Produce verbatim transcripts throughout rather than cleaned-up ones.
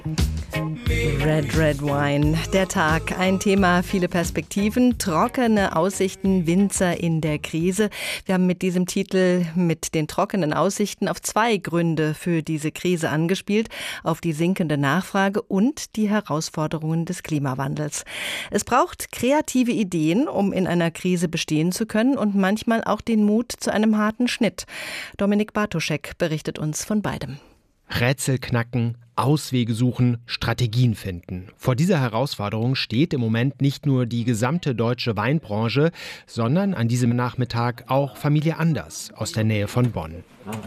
Red Red Wine, der Tag, ein Thema, viele Perspektiven, trockene Aussichten, Winzer in der Krise. Wir haben mit diesem Titel, mit den trockenen Aussichten, auf zwei Gründe für diese Krise angespielt, auf die sinkende Nachfrage und die Herausforderungen des Klimawandels. Es braucht kreative Ideen, um in einer Krise bestehen zu können und manchmal auch den Mut zu einem harten Schnitt. Dominik Bartoschek berichtet uns von beidem. Rätsel knacken, Auswege suchen, Strategien finden. Vor dieser Herausforderung steht im Moment nicht nur die gesamte deutsche Weinbranche, sondern an diesem Nachmittag auch Familie Anders aus der Nähe von Bonn.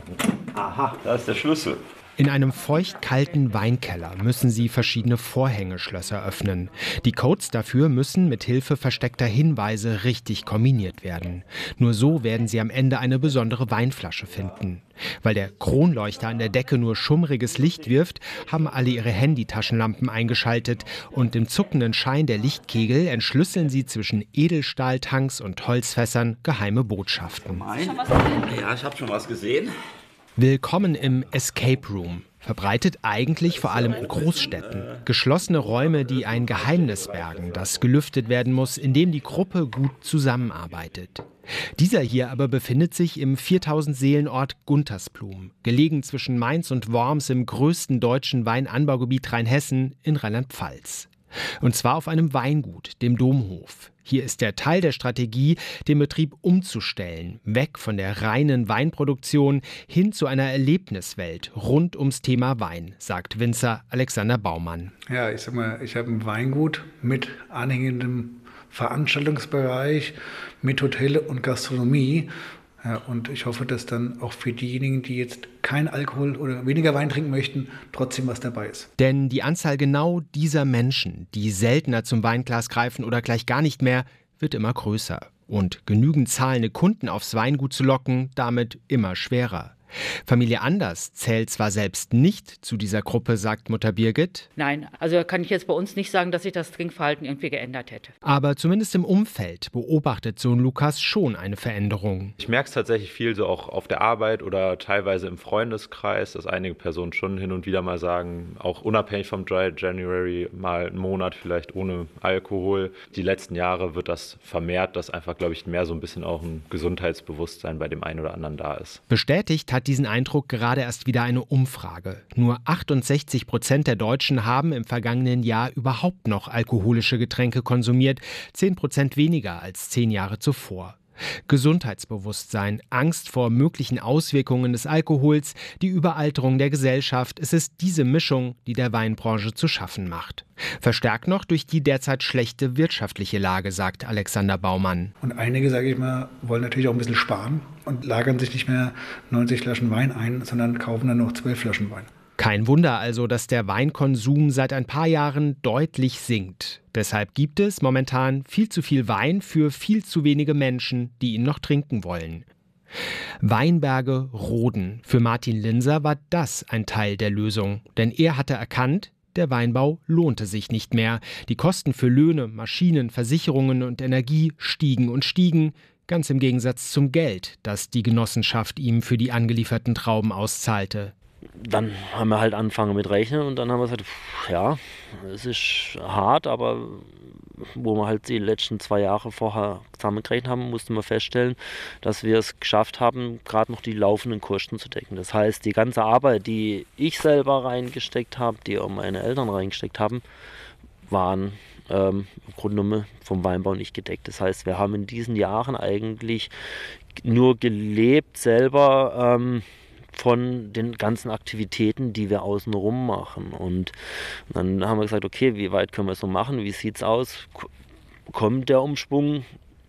Aha, da ist der Schlüssel. In einem feucht-kalten Weinkeller müssen sie verschiedene Vorhängeschlösser öffnen. Die Codes dafür müssen mit Hilfe versteckter Hinweise richtig kombiniert werden. Nur so werden sie am Ende eine besondere Weinflasche finden. Weil der Kronleuchter an der Decke nur schummriges Licht wirft, haben alle ihre Handytaschenlampen eingeschaltet und im zuckenden Schein der Lichtkegel entschlüsseln sie zwischen Edelstahltanks und Holzfässern geheime Botschaften. Ja, ich habe schon was gesehen. Willkommen im Escape Room. Verbreitet eigentlich vor allem in Großstädten. Geschlossene Räume, die ein Geheimnis bergen, das gelüftet werden muss, indem die Gruppe gut zusammenarbeitet. Dieser hier aber befindet sich im viertausend Seelenort Guntersblum, gelegen zwischen Mainz und Worms im größten deutschen Weinanbaugebiet Rheinhessen in Rheinland-Pfalz. Und zwar auf einem Weingut, dem Domhof. Hier ist der Teil der Strategie, den Betrieb umzustellen, weg von der reinen Weinproduktion hin zu einer Erlebniswelt rund ums Thema Wein, sagt Winzer Alexander Baumann. Ja, ich sag mal, ich habe ein Weingut mit anhängendem Veranstaltungsbereich, mit Hotel und Gastronomie. Ja, und ich hoffe, dass dann auch für diejenigen, die jetzt kein Alkohol oder weniger Wein trinken möchten, trotzdem was dabei ist. Denn die Anzahl genau dieser Menschen, die seltener zum Weinglas greifen oder gleich gar nicht mehr, wird immer größer. Und genügend zahlende Kunden aufs Weingut zu locken, damit immer schwerer. Familie Anders zählt zwar selbst nicht zu dieser Gruppe, sagt Mutter Birgit. Nein, also kann ich jetzt bei uns nicht sagen, dass sich das Trinkverhalten irgendwie geändert hätte. Aber zumindest im Umfeld beobachtet Sohn Lukas schon eine Veränderung. Ich merke es tatsächlich viel so auch auf der Arbeit oder teilweise im Freundeskreis, dass einige Personen schon hin und wieder mal sagen, auch unabhängig vom Dry January, mal einen Monat vielleicht ohne Alkohol. Die letzten Jahre wird das vermehrt, dass einfach, glaube ich, mehr so ein bisschen auch ein Gesundheitsbewusstsein bei dem einen oder anderen da ist. Bestätigt hat diesen Eindruck gerade erst wieder eine Umfrage. Nur achtundsechzig Prozent der Deutschen haben im vergangenen Jahr überhaupt noch alkoholische Getränke konsumiert, zehn Prozent weniger als zehn Jahre zuvor. Gesundheitsbewusstsein, Angst vor möglichen Auswirkungen des Alkohols, die Überalterung der Gesellschaft, es ist diese Mischung, die der Weinbranche zu schaffen macht. Verstärkt noch durch die derzeit schlechte wirtschaftliche Lage, sagt Alexander Baumann. Und einige, sage ich mal, wollen natürlich auch ein bisschen sparen und lagern sich nicht mehr neunzig Flaschen Wein ein, sondern kaufen dann noch zwölf Flaschen Wein. Kein Wunder also, dass der Weinkonsum seit ein paar Jahren deutlich sinkt. Deshalb gibt es momentan viel zu viel Wein für viel zu wenige Menschen, die ihn noch trinken wollen. Weinberge roden. Für Martin Linser war das ein Teil der Lösung. Denn er hatte erkannt, der Weinbau lohnte sich nicht mehr. Die Kosten für Löhne, Maschinen, Versicherungen und Energie stiegen und stiegen. Ganz im Gegensatz zum Geld, das die Genossenschaft ihm für die angelieferten Trauben auszahlte. Dann haben wir halt angefangen mit Rechnen und dann haben wir gesagt, pff, ja, es ist hart, aber wo wir halt die letzten zwei Jahre vorher zusammengerechnet haben, mussten wir feststellen, dass wir es geschafft haben, gerade noch die laufenden Kosten zu decken. Das heißt, die ganze Arbeit, die ich selber reingesteckt habe, die auch meine Eltern reingesteckt haben, waren ähm, im Grunde genommen vom Weinbau nicht gedeckt. Das heißt, wir haben in diesen Jahren eigentlich nur gelebt selber, ähm, von den ganzen Aktivitäten, die wir außenrum machen. Und dann haben wir gesagt, okay, wie weit können wir es so machen? Wie sieht es aus? Kommt der Umschwung?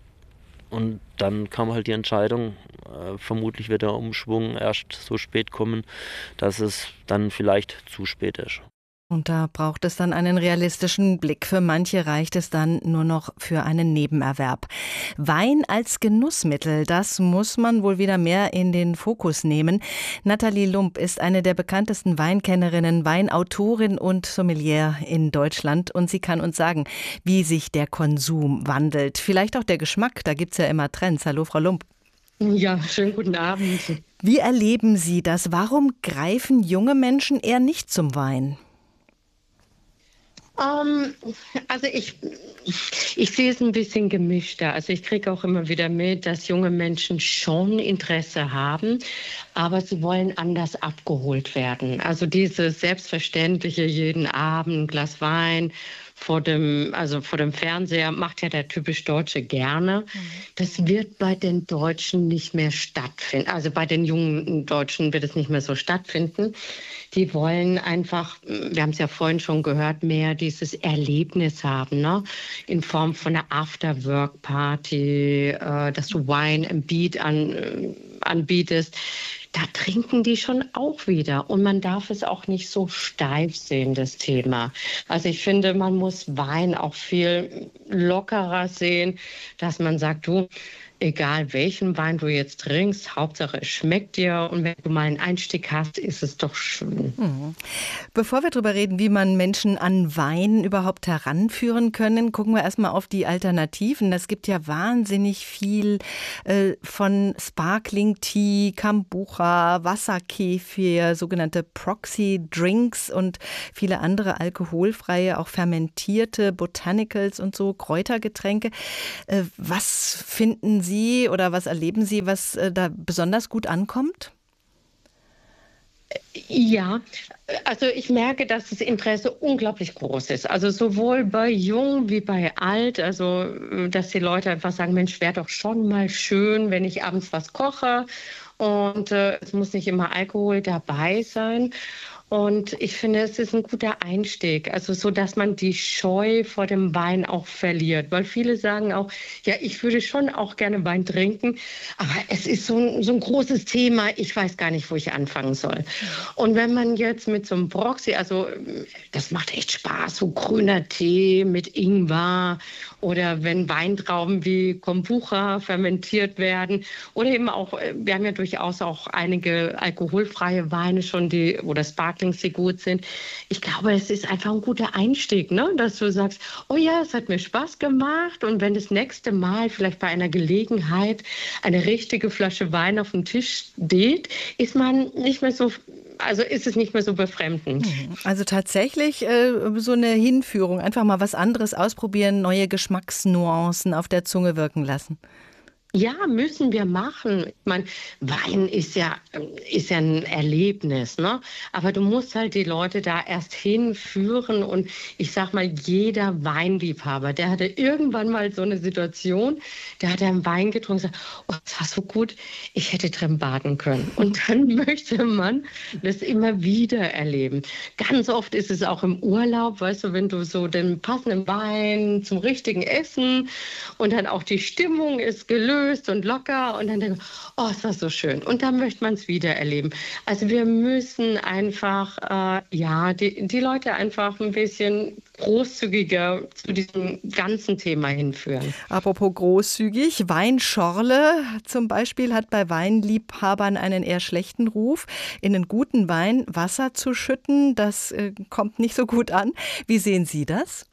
Und dann kam halt die Entscheidung, äh, vermutlich wird der Umschwung erst so spät kommen, dass es dann vielleicht zu spät ist. Und da braucht es dann einen realistischen Blick. Für manche reicht es dann nur noch für einen Nebenerwerb. Wein als Genussmittel, das muss man wohl wieder mehr in den Fokus nehmen. Nathalie Lump ist eine der bekanntesten Weinkennerinnen, Weinautorin und Sommelier in Deutschland. Und sie kann uns sagen, wie sich der Konsum wandelt. Vielleicht auch der Geschmack, da gibt's ja immer Trends. Hallo, Frau Lump. Ja, schönen guten Abend. Wie erleben Sie das? Warum greifen junge Menschen eher nicht zum Wein? Ähm, also ich, ich sehe es ein bisschen gemischter. Also ich kriege auch immer wieder mit, dass junge Menschen schon Interesse haben, aber sie wollen anders abgeholt werden. Also dieses selbstverständliche jeden Abend ein Glas Wein vor dem, also vor dem Fernseher macht ja der typisch Deutsche gerne. Das wird bei den Deutschen nicht mehr stattfinden. Also bei den jungen Deutschen wird es nicht mehr so stattfinden. Die wollen einfach, wir haben es ja vorhin schon gehört, mehr dieses Erlebnis haben, ne? In Form von einer After-Work-Party, äh, dass du Wine and Beat an, äh, anbietest. Da trinken die schon auch wieder. Und man darf es auch nicht so steif sehen, das Thema. Also ich finde, man muss Wein auch viel lockerer sehen, dass man sagt, du, egal welchen Wein du jetzt trinkst, Hauptsache es schmeckt dir und wenn du mal einen Einstieg hast, ist es doch schön. Mhm. Bevor wir darüber reden, wie man Menschen an Wein überhaupt heranführen können, gucken wir erstmal auf die Alternativen. Es gibt ja wahnsinnig viel äh, von Sparkling Tea, Kombucha, Wasserkefir, sogenannte Proxy Drinks und viele andere alkoholfreie, auch fermentierte Botanicals und so Kräutergetränke. Äh, was finden Sie oder was erleben Sie, was äh, da besonders gut ankommt? Ja, also ich merke, dass das Interesse unglaublich groß ist. Also sowohl bei Jung wie bei Alt. Also dass die Leute einfach sagen, Mensch, wäre doch schon mal schön, wenn ich abends was koche. Und äh, es muss nicht immer Alkohol dabei sein. Und ich finde, es ist ein guter Einstieg, also so, dass man die Scheu vor dem Wein auch verliert. Weil viele sagen auch, ja, ich würde schon auch gerne Wein trinken, aber es ist so ein, so ein großes Thema, ich weiß gar nicht, wo ich anfangen soll. Und wenn man jetzt mit so einem Proxy, also das macht echt Spaß, so grüner Tee mit Ingwer oder wenn Weintrauben wie Kombucha fermentiert werden oder eben auch, wir haben ja durchaus auch einige alkoholfreie Weine schon, die oder Sparkling die gut sind. Ich glaube, es ist einfach ein guter Einstieg, ne? Dass du sagst, oh ja, es hat mir Spaß gemacht und wenn das nächste Mal vielleicht bei einer Gelegenheit eine richtige Flasche Wein auf dem Tisch steht, ist man nicht mehr so, also ist es nicht mehr so befremdend. Also tatsächlich äh, so eine Hinführung, einfach mal was anderes ausprobieren, neue Geschmacksnuancen auf der Zunge wirken lassen. Ja, müssen wir machen. Ich meine, Wein ist ja, ist ja ein Erlebnis, ne? Aber du musst halt die Leute da erst hinführen und ich sag mal, jeder Weinliebhaber, der hatte irgendwann mal so eine Situation, der hat einen Wein getrunken und gesagt, oh, das war so gut, ich hätte drin baden können. Und dann möchte man das immer wieder erleben. Ganz oft ist es auch im Urlaub, weißt du, wenn du so den passenden Wein zum richtigen Essen und dann auch die Stimmung ist gelöst und locker und dann denke ich, oh, es war so schön. Und dann möchte man es wieder erleben. Also wir müssen einfach, äh, ja, die, die Leute einfach ein bisschen großzügiger zu diesem ganzen Thema hinführen. Apropos großzügig, Weinschorle zum Beispiel hat bei Weinliebhabern einen eher schlechten Ruf. In einen guten Wein Wasser zu schütten, das äh, kommt nicht so gut an. Wie sehen Sie das?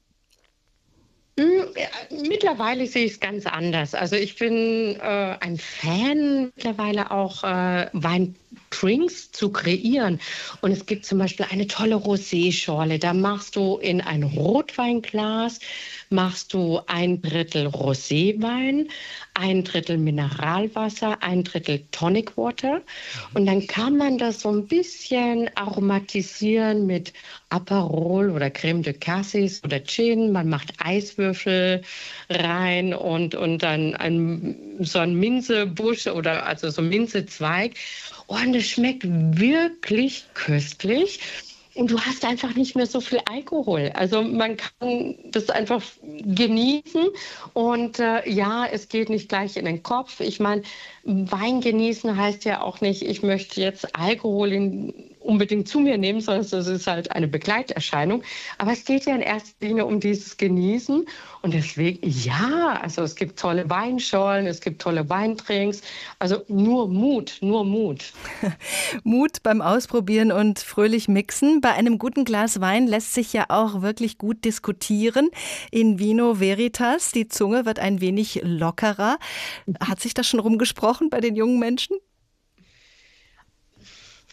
Mittlerweile sehe ich es ganz anders. Also ich bin äh, ein Fan mittlerweile auch äh, Weindrinks zu kreieren. Und es gibt zum Beispiel eine tolle Rosé-Schorle. Da machst du in ein Rotweinglas, machst du ein Drittel Roséwein, ein Drittel Mineralwasser, ein Drittel Tonic Water. Und dann kann man das so ein bisschen aromatisieren mit Aperol oder Crème de Cassis oder Gin. Man macht Eiswürfel rein und, und dann ein, so ein Minzebusch oder also so ein Minzezweig. Und es schmeckt wirklich köstlich. Und du hast einfach nicht mehr so viel Alkohol. Also man kann das einfach genießen. Und äh, ja, es geht nicht gleich in den Kopf. Ich meine, Wein genießen heißt ja auch nicht, ich möchte jetzt Alkohol in, unbedingt zu mir nehmen, sondern es ist halt eine Begleiterscheinung. Aber es geht ja in erster Linie um dieses Genießen. Und deswegen, ja, also es gibt tolle Weinschorlen, es gibt tolle Weintrinks. Also nur Mut, nur Mut. Mut beim Ausprobieren und fröhlich mixen. Bei einem guten Glas Wein lässt sich ja auch wirklich gut diskutieren. In Vino Veritas, die Zunge wird ein wenig lockerer. Hat sich das schon rumgesprochen bei den jungen Menschen?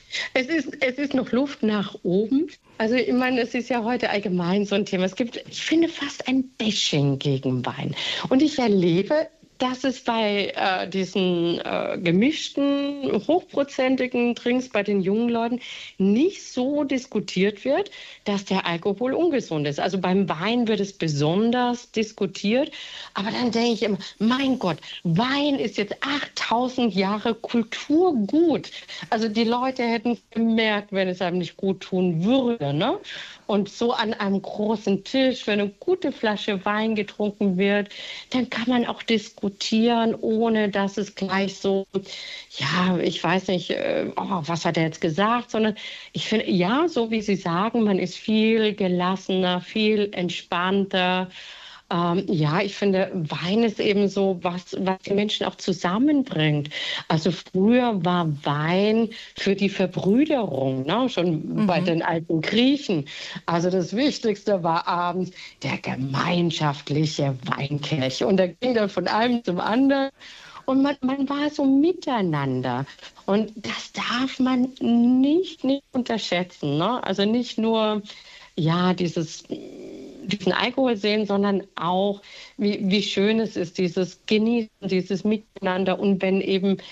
Es ist, es ist noch Luft nach oben. Also ich meine, es ist ja heute allgemein so ein Thema. Es gibt, ich finde, fast ein Bashing gegen Wein. Und ich erlebe, dass es bei äh, diesen äh, gemischten, hochprozentigen Drinks bei den jungen Leuten nicht so diskutiert wird, dass der Alkohol ungesund ist. Also beim Wein wird es besonders diskutiert. Aber dann denke ich immer, mein Gott, Wein ist jetzt achttausend Jahre Kulturgut. Also die Leute hätten es gemerkt, wenn es einem nicht gut tun würde, ne? Und so an einem großen Tisch, wenn eine gute Flasche Wein getrunken wird, dann kann man auch diskutieren, ohne dass es gleich so, ja, ich weiß nicht, oh, was hat er jetzt gesagt, sondern ich finde, ja, so wie Sie sagen, man ist viel gelassener, viel entspannter. Ähm, ja, ich finde, Wein ist eben so was, was die Menschen auch zusammenbringt. Also früher war Wein für die Verbrüderung, ne? Schon mhm. bei den alten Griechen. Also das Wichtigste war abends der gemeinschaftliche Weinkelch. Und da ging dann von einem zum anderen. Und man, man war so miteinander. Und das darf man nicht, nicht unterschätzen, ne? Also nicht nur, ja, dieses... diesen Alkohol sehen, sondern auch, wie, wie schön es ist, dieses Genießen, dieses Miteinander. Und wenn eben